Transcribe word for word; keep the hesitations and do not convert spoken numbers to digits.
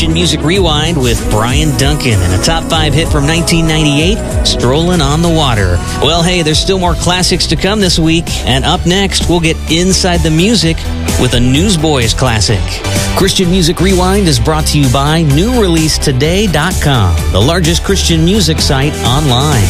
Christian Music Rewind with Brian Duncan and a top five hit from nineteen ninety-eight, Strolling on the Water. Well, hey, there's still more classics to come this week, and up next, we'll get inside the music with a Newsboys classic. Christian Music Rewind is brought to you by new release today dot com, the largest Christian music site online.